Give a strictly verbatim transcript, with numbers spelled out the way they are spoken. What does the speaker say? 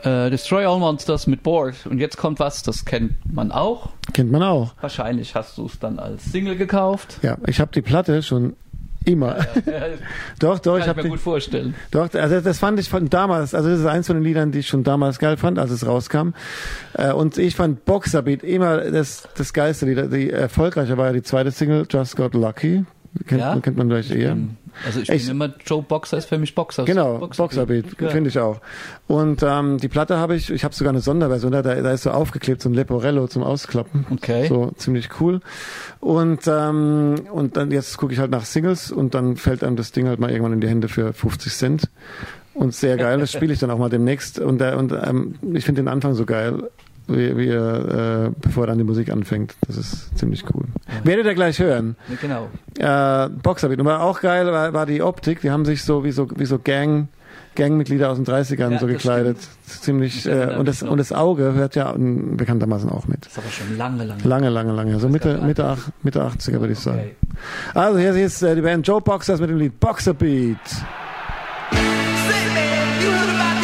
Äh, Destroy All Monsters mit Bored. Und jetzt kommt was, das kennt man auch. Kennt man auch. Wahrscheinlich hast du es dann als Single gekauft. Ja, ich habe die Platte schon immer. Ja, ja, ja. doch, doch. Kann ich, ich mir die, gut vorstellen. Doch, also das fand ich von damals, also das ist eins von den Liedern, die ich schon damals geil fand, als es rauskam. Und ich fand Boxer Beat immer das, das geilste Lied. Die erfolgreiche war ja die zweite Single, Just Got Lucky. Kennt, ja? kennt man gleich eher. Also ich ich, bin immer, Joe Boxer ist für mich Boxer. Genau, Boxerbeat, Boxer ja. finde ich auch. Und ähm, die Platte habe ich, ich habe sogar eine Sonderversion, da, da ist so aufgeklebt, so ein Leporello zum Auskloppen. Okay. So ziemlich cool. Und ähm, und dann jetzt gucke ich halt nach Singles und dann fällt einem das Ding halt mal irgendwann in die Hände für fünfzig Cent. Und sehr geil, das spiele ich dann auch mal demnächst. Und, der, und ähm, ich finde den Anfang so geil. Wie, wie äh, bevor dann die Musik anfängt. Das ist ziemlich cool. Ja. Werdet ihr gleich hören. Ja, genau. Äh, Boxerbeat. Und war auch geil, war, war die Optik. Die haben sich so wie so, wie so Gang, Gangmitglieder aus den dreißigern ja, so gekleidet. Ziemlich, äh, und das, und das Auge hört ja bekanntermaßen auch mit. Das ist aber schon lange, lange. Lange, lange, lange. So Mitte, Mitte, ach, Mitte achtziger würde ich sagen. Okay. Also hier ist äh, die Band Joe Boxers mit dem Lied Boxerbeat. Say, man, you heard about